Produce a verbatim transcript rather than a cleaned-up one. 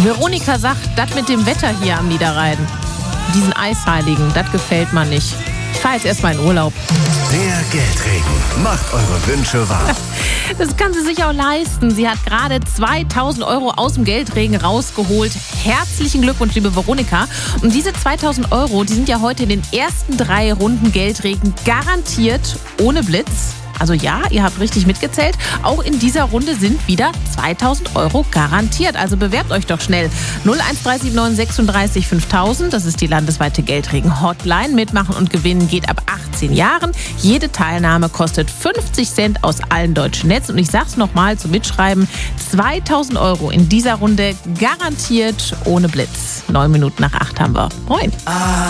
Veronika sagt, das mit dem Wetter hier am Niederrhein, diesen Eisheiligen, das gefällt mir nicht. Ich fahre jetzt erstmal in Urlaub. Der Geldregen macht eure Wünsche wahr. Das kann sie sich auch leisten. Sie hat gerade zweitausend Euro aus dem Geldregen rausgeholt. Herzlichen Glückwunsch, liebe Veronika. Und diese zweitausend Euro, die sind ja heute in den ersten drei Runden Geldregen garantiert ohne Blitz. Also ja, ihr habt richtig mitgezählt. Auch in dieser Runde sind wieder zweitausend Euro garantiert. Also bewerbt euch doch schnell. null eins drei sieben neun sechsunddreißig fünftausend, das ist die landesweite Geldregen-Hotline. Mitmachen und gewinnen geht ab achtzehn Jahren. Jede Teilnahme kostet fünfzig Cent aus allen deutschen Netzen. Und ich sag's nochmal zum Mitschreiben, zweitausend Euro in dieser Runde garantiert ohne Blitz. Neun Minuten nach acht haben wir. Moin.